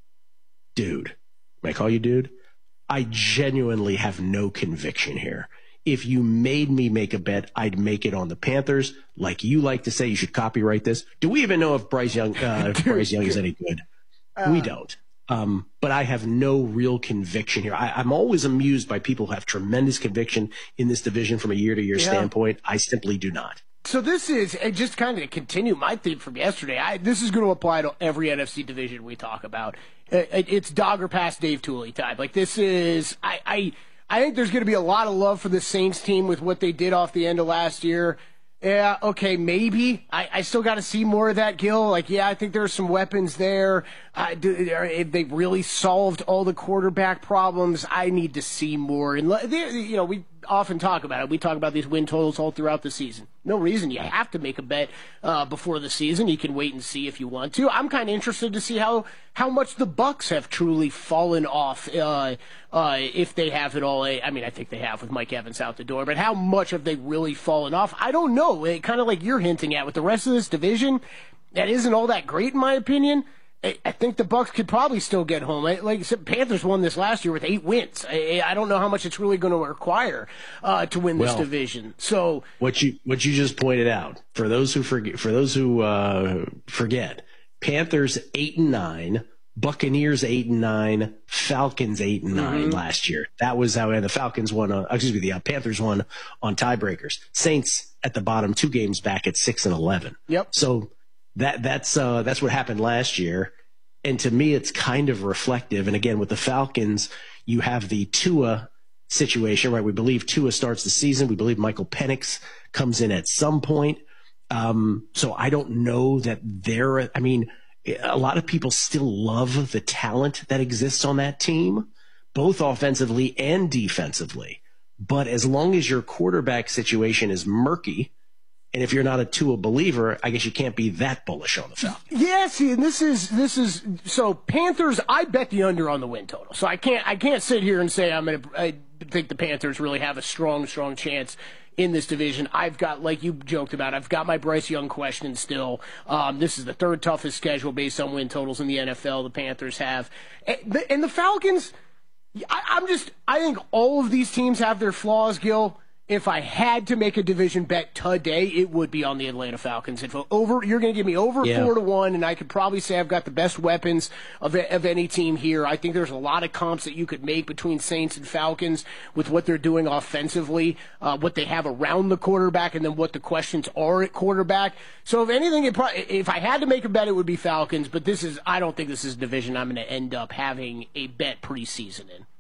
dude, may I call you dude? I genuinely have no conviction here. If you made me make a bet, I'd make it on the Panthers. Like you like to say, you should copyright this. Do we even know if Bryce Young, uh, if Bryce Young is any good? Uh, we don't. Um, but I have no real conviction here. I, I'm always amused by people who have tremendous conviction in this division from a year-to-year yeah. standpoint. I simply do not. So this is, and just kind of to continue my theme from yesterday, I, this is going to apply to every N F C division we talk about. It, it's dog or pass Dave Tooley time. Like this is, I, I, I think there's going to be a lot of love for the Saints team with what they did off the end of last year. Yeah, okay, maybe. I, I still got to see more of that, Gil. Like, yeah, I think there's some weapons there. Uh, do, if they really solved all the quarterback problems, I need to see more. And, you know, we often talk about it. We talk about these win totals all throughout the season. No reason you have to make a bet uh, before the season. You can wait and see if you want to. I'm kind of interested to see how, how much the Bucs have truly fallen off, uh, uh, if they have it all. I mean, I think they have with Mike Evans out the door, but how much have they really fallen off? I don't know. It, kind of like you're hinting at with the rest of this division, that isn't all that great in my opinion. I think the Bucs could probably still get home. Like I said, Panthers won this last year with eight wins. I don't know how much it's really going to require uh, to win this well, division. So what you what you just pointed out for those who forget, for those who uh, forget, Panthers eight and nine, Buccaneers eight and nine, Falcons eight and nine mm-hmm. last year. That was how the Falcons won. On, excuse me, the uh, Panthers won on tiebreakers. Saints at the bottom, two games back at six and eleven. Yep. So. That that's uh, that's what happened last year, and to me, it's kind of reflective. And again, with the Falcons, you have the Tua situation, right? We believe Tua starts the season. We believe Michael Penix comes in at some point. Um, so I don't know that they're. I mean, a lot of people still love the talent that exists on that team, both offensively and defensively. But as long as your quarterback situation is murky. And if you're not a Tua believer, I guess you can't be that bullish on the Falcons. Yeah, see, and this is this is so Panthers. I bet the under on the win total, so I can't I can't sit here and say I'm gonna. I think the Panthers really have a strong strong chance in this division. I've got, like you joked about, I've got my Bryce Young question still. Um, this is the third toughest schedule based on win totals in the N F L. The Panthers have, and the, and the Falcons. I, I'm just I think all of these teams have their flaws, Gil. If I had to make a division bet today, it would be on the Atlanta Falcons. If over, you're going to give me over yeah. four to one, and I could probably say I've got the best weapons of of any team here. I think there's a lot of comps that you could make between Saints and Falcons with what they're doing offensively, uh, what they have around the quarterback, and then what the questions are at quarterback. So if anything, it probably, if I had to make a bet, it would be Falcons. But this is, I don't think this is a division I'm going to end up having a bet preseason in.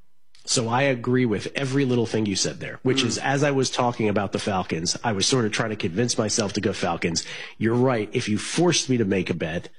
So I agree with every little thing you said there, which mm. is, as I was talking about the Falcons, I was sort of trying to convince myself to go Falcons. You're right. If you forced me to make a bet,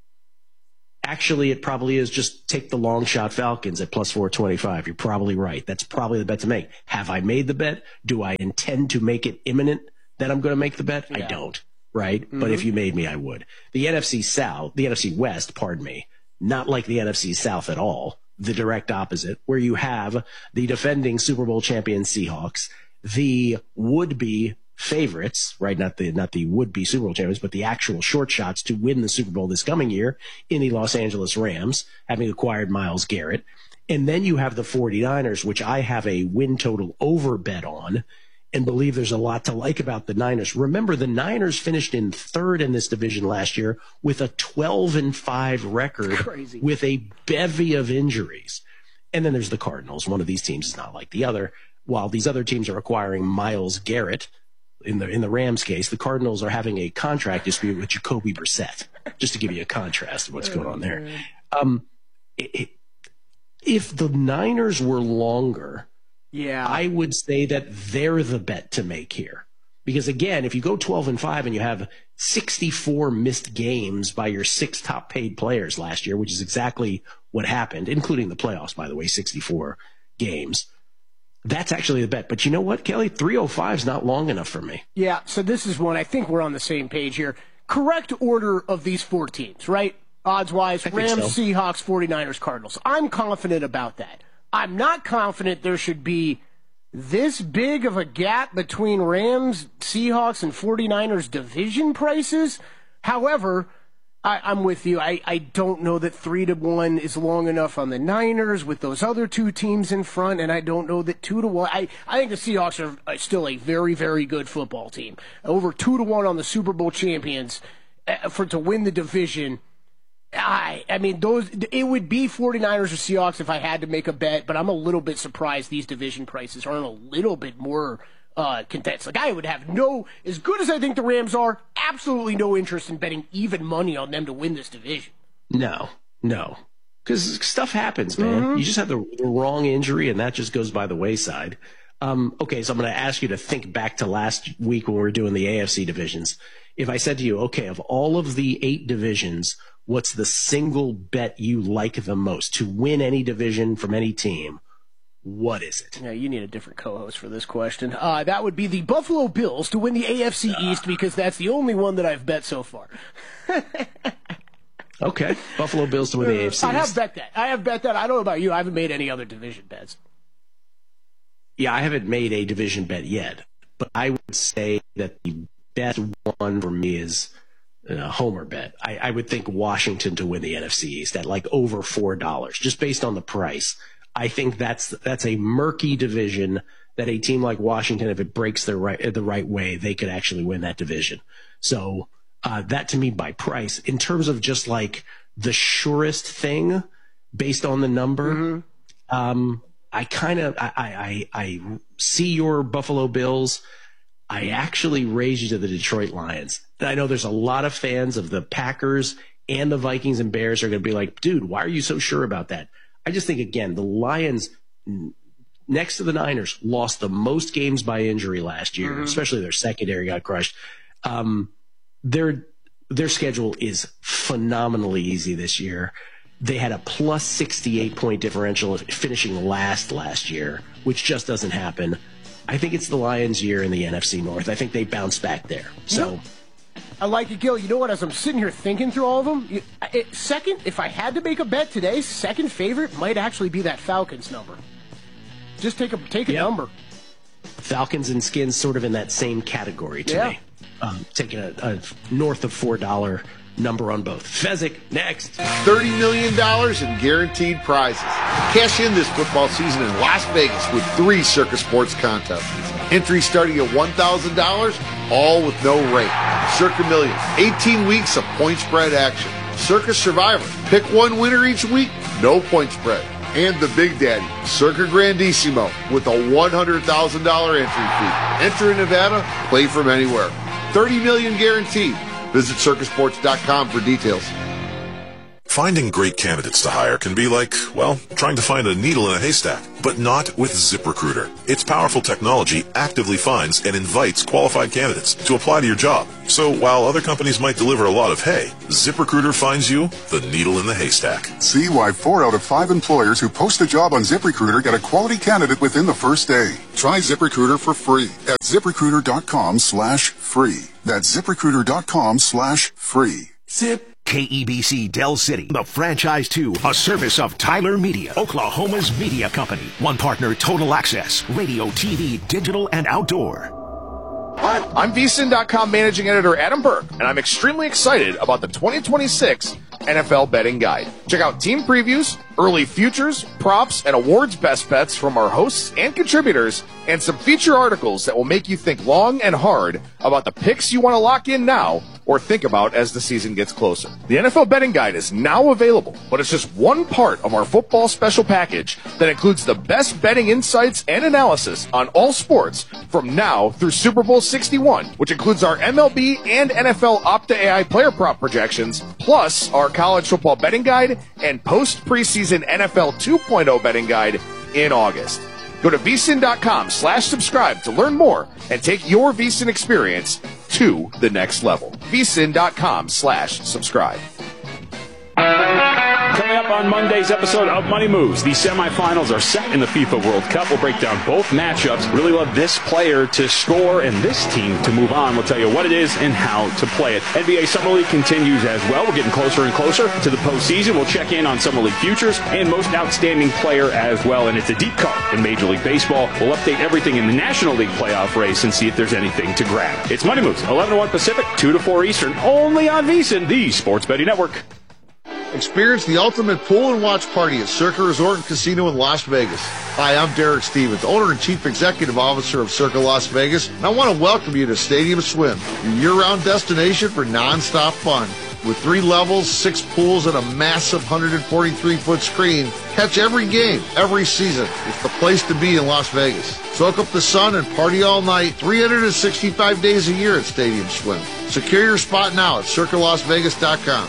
actually it probably is just take the long shot Falcons at plus four twenty-five. You're probably right. That's probably the bet to make. Have I made the bet? Do I intend to make it imminent that I'm going to make the bet? Yeah. I don't, right? Mm-hmm. But if you made me, I would. The N F C South, the N F C West, pardon me, not like the N F C South at all. The direct opposite, where you have the defending Super Bowl champion Seahawks, the would-be favorites, right? Not the not the would-be Super Bowl champions, but the actual short shots to win the Super Bowl this coming year in the Los Angeles Rams, having acquired Myles Garrett. And then you have the 49ers, which I have a win total over bet on, and believe there's a lot to like about the Niners. Remember, the Niners finished in third in this division last year with a twelve and five record. Crazy. With a bevy of injuries. And then there's the Cardinals. One of these teams is not like the other. While these other teams are acquiring Myles Garrett, in the in the Rams case, the Cardinals are having a contract dispute with Jacoby Brissett, just to give you a contrast of what's going on there. Um, it, it, if the Niners were longer, yeah, I would say that they're the bet to make here. Because again, if you go twelve and five and you have sixty-four missed games by your six top paid players last year, which is exactly what happened, including the playoffs, by the way, sixty-four games. That's actually the bet. But you know what, Kelly? three oh five is not long enough for me. Yeah, so this is one. I think we're on the same page here. Correct order of these four teams, right? Odds-wise, Rams, so. Seahawks, 49ers, Cardinals. I'm confident about that. I'm not confident there should be this big of a gap between Rams, Seahawks, and 49ers division prices. However, I, I'm with you. I, I don't know that three to one is long enough on the Niners with those other two teams in front, and I don't know that two to one. I, I think the Seahawks are, are still a very, very good football team. Over two to one on the Super Bowl champions uh, for to win the division. I, I mean, those it would be 49ers or Seahawks if I had to make a bet, but I'm a little bit surprised these division prices aren't a little bit more uh, condensed. Like, I would have no, as good as I think the Rams are, absolutely no interest in betting even money on them to win this division. No, no. Because stuff happens, man. Mm-hmm. You just have the, the wrong injury, and that just goes by the wayside. Um, okay, so I'm going to ask you to think back to last week when we were doing the A F C divisions. If I said to you, okay, of all of the eight divisions, what's the single bet you like the most to win any division from any team? What is it? Yeah, you need a different co-host for this question. Uh, that would be the Buffalo Bills to win the A F C uh. East, because that's the only one that I've bet so far. Okay, Buffalo Bills to win the A F C East. I have bet that. I have bet that. I don't know about you. I haven't made any other division bets. Yeah, I haven't made a division bet yet, but I would say that the best one for me is a homer bet. I, I would think Washington to win the N F C East at like over four dollars, just based on the price. I think that's that's a murky division that a team like Washington, if it breaks the right the right way, they could actually win that division. So uh, that to me by price, in terms of just like the surest thing based on the number, mm-hmm. um, I kind of I, I I see your Buffalo Bills. I actually raise you to the Detroit Lions. I know there's a lot of fans of the Packers and the Vikings and Bears are going to be like, dude, why are you so sure about that? I just think, again, the Lions, next to the Niners, lost the most games by injury last year, mm-hmm. especially their secondary got crushed. Um, their their schedule is phenomenally easy this year. They had a plus sixty-eight point differential finishing last last year, which just doesn't happen. I think it's the Lions' year in the N F C North. I think they bounce back there. So, yep. I like it, Gil. You know what? As I'm sitting here thinking through all of them, you, it, second, if I had to make a bet today, second favorite might actually be that Falcons number. Just take a take a yep. number. Falcons and Skins sort of in that same category to yeah. me. Um, taking a, a north of four dollar number on both. Fezzik, next. thirty million dollars in guaranteed prizes. Cash in this football season in Las Vegas with three Circa Sports contests. Entry starting at one thousand dollars, all with no rate. Circa Millions, eighteen weeks of point spread action. Circa Survivor, pick one winner each week, no point spread. And the Big Daddy, Circa Grandissimo, with a one hundred thousand dollars entry fee. Enter in Nevada, play from anywhere. thirty million dollars guaranteed. Visit circa sports dot com for details. Finding great candidates to hire can be like, well, trying to find a needle in a haystack, but not with ZipRecruiter. Its powerful technology actively finds and invites qualified candidates to apply to your job. So while other companies might deliver a lot of hay, ZipRecruiter finds you the needle in the haystack. See why four out of five employers who post a job on ZipRecruiter get a quality candidate within the first day. Try ZipRecruiter for free at ZipRecruiter.com slash free. That's ZipRecruiter.com slash free. Zip. K E B C Del City, the franchise two, a service of Tyler Media, Oklahoma's media company. One partner, Total Access, radio, T V, digital, and outdoor. Hi, I'm V S I N dot com managing editor Adam Burke, and I'm extremely excited about the twenty twenty-six N F L Betting Guide. Check out team previews, early futures, props, and awards best bets from our hosts and contributors, and some feature articles that will make you think long and hard about the picks you want to lock in now or think about as the season gets closer. The N F L Betting Guide is now available, but it's just one part of our football special package that includes the best betting insights and analysis on all sports from now through Super Bowl sixty-one, which includes our M L B and N F L Opta A I player prop projections, plus our college football betting guide and post-preseason N F L two point oh betting guide in August. Go to V S I N dot com slash subscribe to learn more and take your V S I N experience to the next level. V S I N dot com slash subscribe. Coming up on Monday's episode of Money Moves, the semifinals are set in the FIFA World Cup. We'll break down both matchups. Really love this player to score and this team to move on. We'll tell you what it is and how to play it. N B A Summer League continues as well. We're getting closer and closer to the postseason. We'll check in on Summer League futures and most outstanding player as well. And it's a deep card in Major League Baseball. We'll update everything in the National League playoff race and see if there's anything to grab. It's Money Moves, eleven to one Pacific, two to four Eastern, only on V S I N, the Sports Betting Network. Experience the ultimate pool and watch party at Circa Resort and Casino in Las Vegas. Hi, I'm Derek Stevens, owner and chief executive officer of Circa Las Vegas, and I want to welcome you to Stadium Swim, your year-round destination for non-stop fun. With three levels, six pools, and a massive one hundred forty-three foot screen, catch every game, every season. It's the place to be in Las Vegas. Soak up the sun and party all night, three hundred sixty-five days a year at Stadium Swim. Secure your spot now at Circa Las Vegas dot com.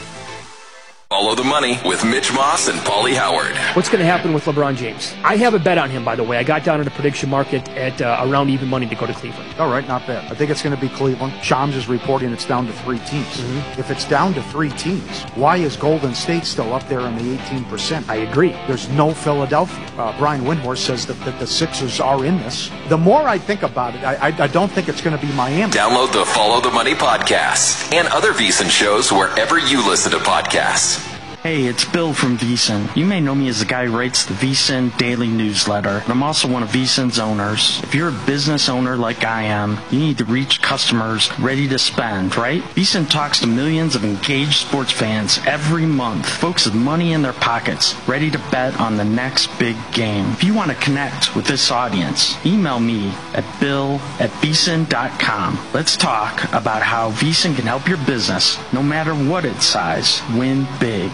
Follow the money with Mitch Moss and Paulie Howard. What's going to happen with LeBron James? I have a bet on him, by the way. I got down in the prediction market at uh, around even money to go to Cleveland. All right, not bad. I think it's going to be Cleveland. Shams is reporting it's down to three teams. Mm-hmm. If it's down to three teams, why is Golden State still up there in the eighteen percent? I agree. There's no Philadelphia. Uh, Brian Windhorst says that, that the Sixers are in this. The more I think about it, I, I, I don't think it's going to be Miami. Download the Follow the Money podcast and other VSiN shows wherever you listen to podcasts. Hey, it's Bill from VSiN. You may know me as the guy who writes the VSiN daily newsletter, but I'm also one of VSiN's owners. If you're a business owner like I am, you need to reach customers ready to spend, right? VSiN talks to millions of engaged sports fans every month, folks with money in their pockets, ready to bet on the next big game. If you want to connect with this audience, email me at bill at vsin dot com. Let's talk about how VSiN can help your business, no matter what its size, win big.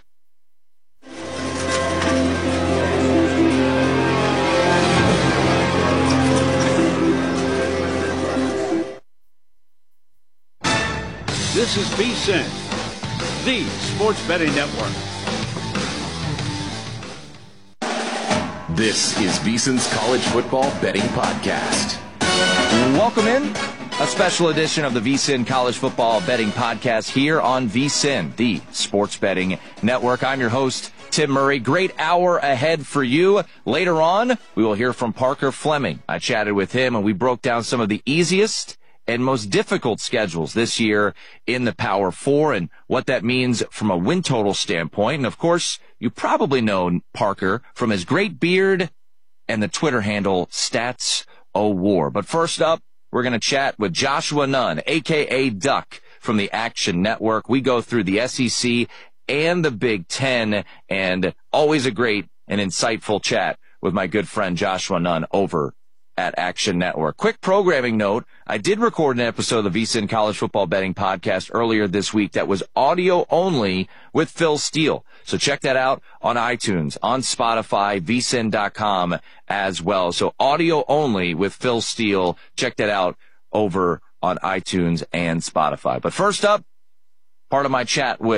This is VSiN, the Sports Betting Network. This is VSiN's College Football Betting Podcast. Welcome in. A special edition of the VSiN College Football Betting Podcast here on VSiN, the Sports Betting Network. I'm your host, Tim Murray. Great hour ahead for you. Later on, we will hear from Parker Fleming. I chatted with him, and we broke down some of the easiest and most difficult schedules this year in the Power Four and what that means from a win total standpoint. And, of course, you probably know Parker from his great beard and the Twitter handle Stats O War. But first up, we're going to chat with Joshua Nunn, a k a. Duck, from the Action Network. We go through the S E C and the Big Ten, and always a great and insightful chat with my good friend Joshua Nunn over at Action Network. Quick programming note, I did record an episode of the VSiN College Football Betting Podcast earlier this week that was audio only with Phil Steele. So check that out on iTunes, on Spotify, V S I N dot com as well. So audio only with Phil Steele. Check that out over on iTunes and Spotify. But first up, part of my chat with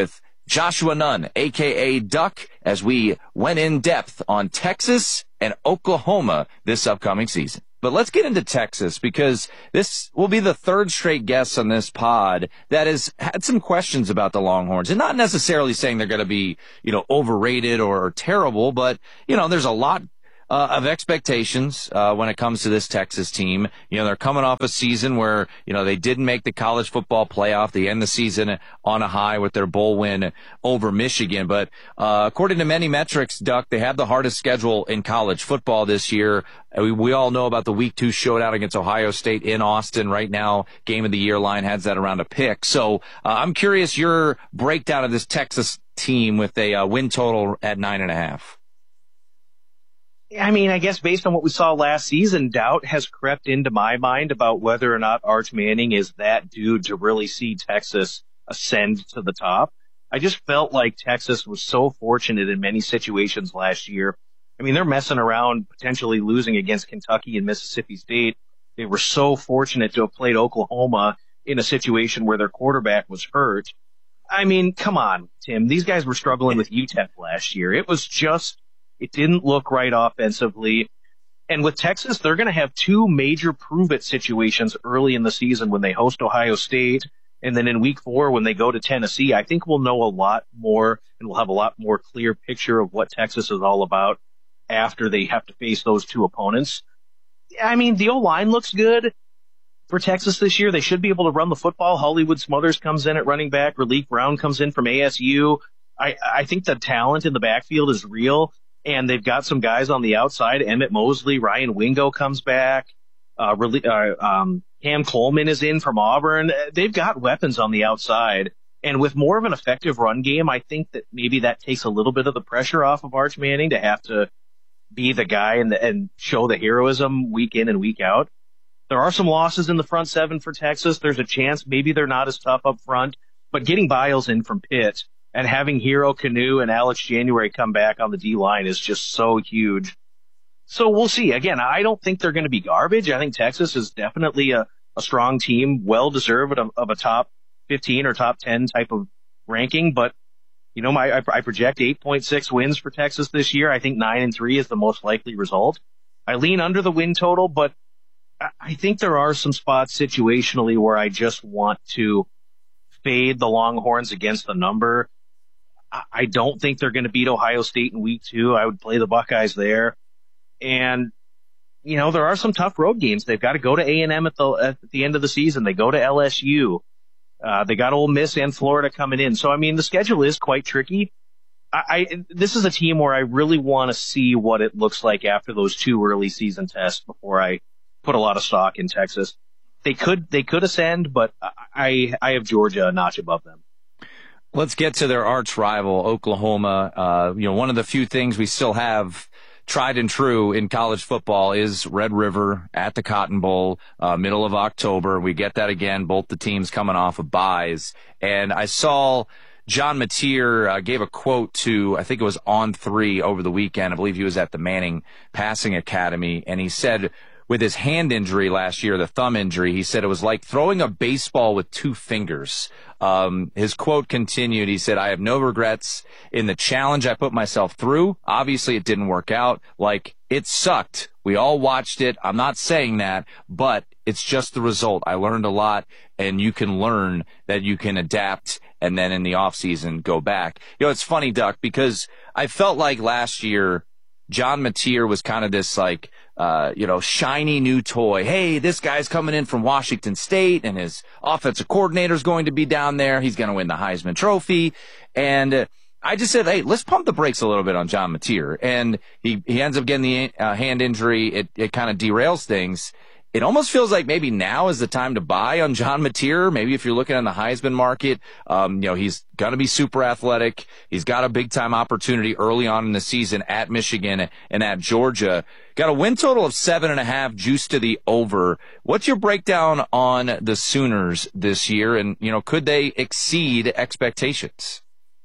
Joshua Nunn, a k a. Duck, as we went in depth on Texas and Oklahoma this upcoming season. But let's get into Texas, because this will be the third straight guest on this pod that has had some questions about the Longhorns, and not necessarily saying they're going to be, you know, overrated or terrible, but, you know, there's a lot Uh, of expectations uh, when it comes to this Texas team. You know, they're coming off a season where, you know, they didn't make the college football playoff. They end the season on a high with their bowl win over Michigan. But uh, according to many metrics, Duck, they have the hardest schedule in college football this year. We, we all know about the week two showdown against Ohio State in Austin. Right now, game of the year line has that around a pick. So uh, I'm curious your breakdown of this Texas team with a uh, win total at nine and a half. I mean, I guess based on what we saw last season, doubt has crept into my mind about whether or not Arch Manning is that dude to really see Texas ascend to the top. I just felt like Texas was so fortunate in many situations last year. I mean, they're messing around, potentially losing against Kentucky and Mississippi State. They were so fortunate to have played Oklahoma in a situation where their quarterback was hurt. I mean, come on, Tim. These guys were struggling with U T E P last year. It was just... It didn't look right offensively. And with Texas, they're going to have two major prove-it situations early in the season when they host Ohio State, and then in week four when they go to Tennessee. I think we'll know a lot more, and we'll have a lot more clear picture of what Texas is all about after they have to face those two opponents. I mean, the O-line looks good for Texas this year. They should be able to run the football. Hollywood Smothers comes in at running back. Relief Brown comes in from A S U. I, I think the talent in the backfield is real. And they've got some guys on the outside. Emmett Mosley, Ryan Wingo comes back. Uh, really, uh, um, Cam Coleman is in from Auburn. They've got weapons on the outside. And with more of an effective run game, I think that maybe that takes a little bit of the pressure off of Arch Manning to have to be the guy and, and show the heroism week in and week out. There are some losses in the front seven for Texas. There's a chance maybe they're not as tough up front. But getting Biles in from Pitt and having Hero Canoe and Alex January come back on the D-line is just so huge. So we'll see. Again, I don't think they're going to be garbage. I think Texas is definitely a, a strong team, well-deserved of, of a top fifteen or top ten type of ranking. But, you know, my I, I project eight point six wins for Texas this year. I think nine and three is the most likely result. I lean under the win total, but I think there are some spots situationally where I just want to fade the Longhorns against the number. I don't think they're going to beat Ohio State in week two. I would play the Buckeyes there. And, you know, there are some tough road games. They've got to go to A and M at the, at the end of the season. They go to L S U. Uh, they got Ole Miss and Florida coming in. So, I mean, the schedule is quite tricky. I, I this is a team where I really want to see what it looks like after those two early season tests before I put a lot of stock in Texas. They could, they could ascend, but I, I have Georgia a notch above them. Let's get to their arch rival, Oklahoma. Uh, you know, one of the few things we still have tried and true in college football is Red River at the Cotton Bowl, uh, middle of October. We get that again, both the teams coming off of byes. And I saw John Mateer uh, gave a quote to, I think it was On three over the weekend. I believe he was at the Manning Passing Academy. And he said, with his hand injury last year, the thumb injury, he said it was like throwing a baseball with two fingers. Um, his quote continued. He said, I have no regrets in the challenge I put myself through. Obviously, it didn't work out. Like, it sucked. We all watched it. I'm not saying that, but it's just the result. I learned a lot, and you can learn that you can adapt and then in the off season go back. You know, it's funny, Duck, because I felt like last year John Mateer was kind of this like, uh, you know, shiny new toy. Hey, this guy's coming in from Washington State and his offensive coordinator's going to be down there. He's going to win the Heisman Trophy. And uh, I just said, hey, let's pump the brakes a little bit on John Mateer. And he, he ends up getting the uh, hand injury. It, it kind of derails things. It almost feels like maybe now is the time to buy on John Mateer. Maybe if you're looking on the Heisman market, um, you know, he's going to be super athletic. He's got a big time opportunity early on in the season at Michigan and at Georgia. Got a win total of seven and a half, juice to the over. What's your breakdown on the Sooners this year? And, you know, could they exceed expectations?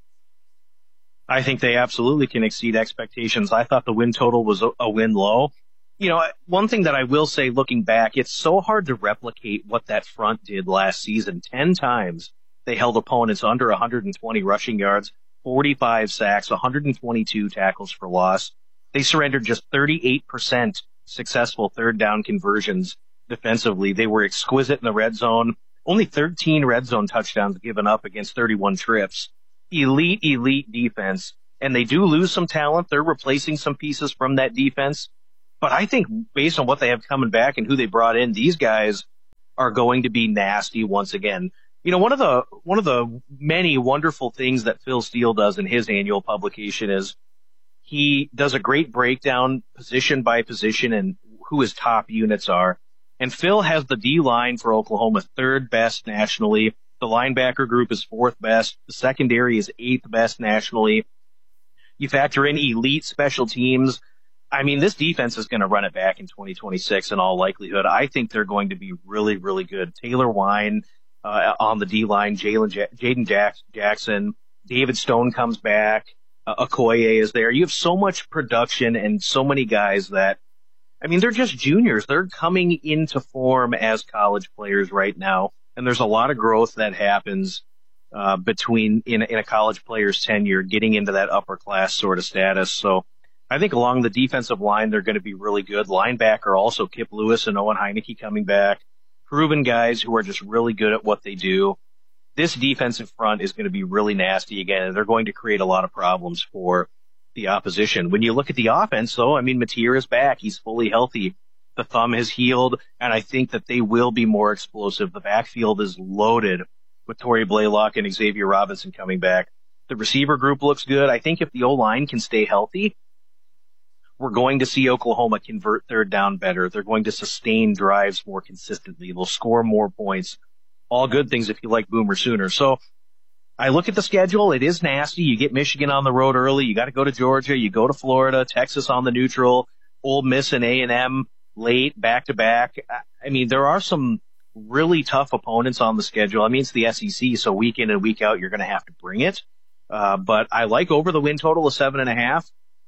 I think they absolutely can exceed expectations. I thought the win total was a, a win low. You know, one thing that I will say looking back, it's so hard to replicate what that front did last season. Ten times They held opponents under one hundred twenty rushing yards, forty-five sacks, one hundred twenty-two tackles for loss. They surrendered just thirty-eight percent successful third down conversions defensively. They were exquisite in the red zone. Only thirteen red zone touchdowns given up against thirty-one trips. Elite, elite defense. And they do lose some talent. They're replacing some pieces from that defense. But I think based on what they have coming back and who they brought in, these guys are going to be nasty once again. You know, one of the, one of the many wonderful things that Phil Steele does in his annual publication is he does a great breakdown position by position and who his top units are. And Phil has the D-line for Oklahoma third best nationally. The linebacker group is fourth best. The secondary is eighth best nationally. You factor in elite special teams. I mean, this defense is going to run it back in twenty twenty-six in all likelihood. I think they're going to be really, really good. Taylor Wine uh, on the D-line, Jalen ja- Jaden Jack- Jackson, David Stone comes back, uh, Okoye is there. You have so much production and so many guys that, I mean, they're just juniors. They're coming into form as college players right now, and there's a lot of growth that happens uh, between in, in a college player's tenure, getting into that upper class sort of status. So I think along the defensive line, they're going to be really good. Linebacker also, Kip Lewis and Owen Heineke coming back. Proven guys who are just really good at what they do. This defensive front is going to be really nasty again, and they're going to create a lot of problems for the opposition. When you look at the offense, though, I mean, Mateer is back. He's fully healthy. The thumb has healed, and I think that they will be more explosive. The backfield is loaded with Torrey Blaylock and Xavier Robinson coming back. The receiver group looks good. I think if the O-line can stay healthy, we're going to see Oklahoma convert third down better. They're going to sustain drives more consistently. They'll score more points. All good things if you like Boomer Sooner. So I look at the schedule. It is nasty. You get Michigan on the road early. You got to go to Georgia. You go to Florida, Texas on the neutral, Ole Miss and A and M late, back to back. I mean, there are some really tough opponents on the schedule. I mean, it's the S E C, so week in and week out, you're going to have to bring it. Uh, but I like over the win total of seven and a half.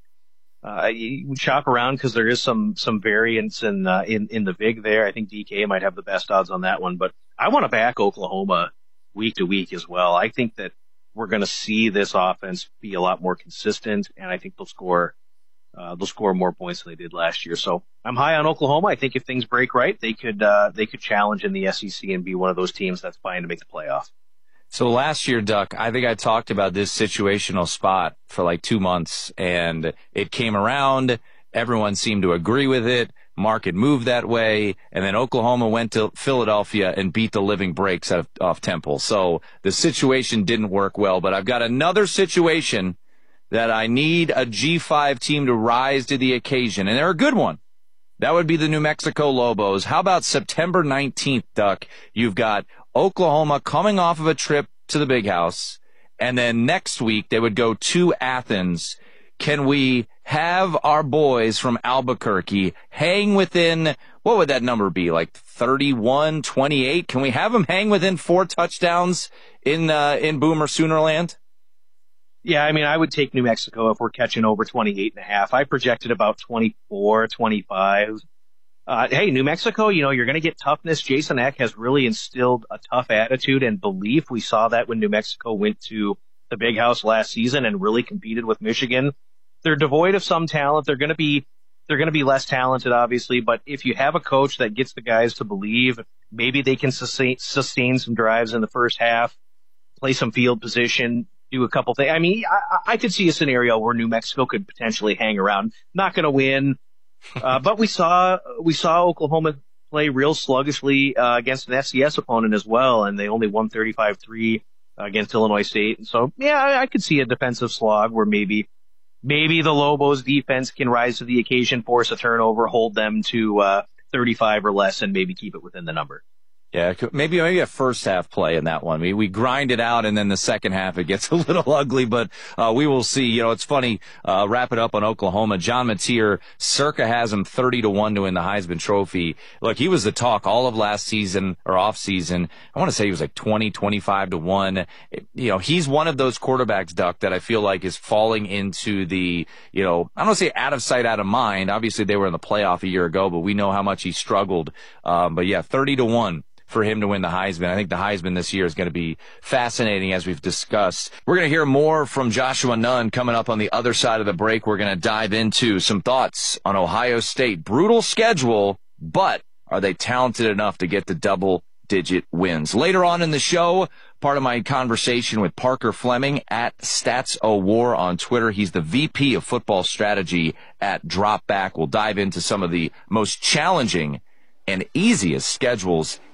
Uh, you shop around because there is some, some variance in, uh, in, in the vig there. I think D K might have the best odds on that one, but I want to back Oklahoma week to week as well. I think that we're going to see this offense be a lot more consistent, and I think they'll score, uh, they'll score more points than they did last year. So I'm high on Oklahoma. I think if things break right, they could, uh, they could challenge in the S E C and be one of those teams that's vying to make the playoff. So last year, Duck, I think I talked about this situational spot for like two months, and it came around. Everyone seemed to agree with it. Market moved that way, and then Oklahoma went to Philadelphia and beat the living breaks out of, off Temple. So the situation didn't work well, but I've got another situation that I need a G five team to rise to the occasion, and they're a good one. That would be the New Mexico Lobos. How about September nineteenth, Duck? You've got Oklahoma coming off of a trip to the Big House, and then next week they would go to Athens. Can we have our boys from Albuquerque hang within, what would that number be, like thirty-one, twenty-eight? Can we have them hang within four touchdowns in uh, in Boomer Soonerland? Yeah, I mean, I would take New Mexico if we're catching over twenty-eight and a half. I projected about twenty-four, twenty-five. Uh, hey, New Mexico, you know, you're going to get toughness. Jason Eck has really instilled a tough attitude and belief. We saw that when New Mexico went to the Big House last season and really competed with Michigan. They're devoid of some talent. They're going to be, they're going to be less talented, obviously, but if you have a coach that gets the guys to believe, maybe they can sustain, sustain some drives in the first half, play some field position, do a couple things. I mean, I, I could see a scenario where New Mexico could potentially hang around. Not going to win. Uh, but we saw, we saw Oklahoma play real sluggishly, uh, against an F C S opponent as well, and they only won thirty-five three against Illinois State. And so, yeah, I, I could see a defensive slog where maybe, maybe the Lobos defense can rise to the occasion, force a turnover, hold them to, uh, thirty-five or less, and maybe keep it within the number. Yeah, maybe maybe a first half play in that one. We we grind it out, and then the second half it gets a little ugly, but uh, we will see. You know, it's funny. Uh, wrap it up on Oklahoma. John Mateer circa has him thirty to one to win the Heisman Trophy. Look, he was the talk all of last season or off season. I want to say he was like twenty, twenty-five to one. It, you know, he's one of those quarterbacks, Duck, that I feel like is falling into the, you know, I don't want to say out of sight, out of mind. Obviously, they were in the playoff a year ago, but we know how much he struggled. Um, but yeah, thirty to one. for him to win the Heisman. I think the Heisman this year is going to be fascinating, as we've discussed. We're going to hear more from Joshua Nunn coming up on the other side of the break. We're going to dive into some thoughts on Ohio State. Brutal schedule, but are they talented enough to get to double-digit wins? Later on in the show, part of my conversation with Parker Fleming at StatsOWar on Twitter. He's the V P of football strategy at Dropback. We'll dive into some of the most challenging and easiest schedules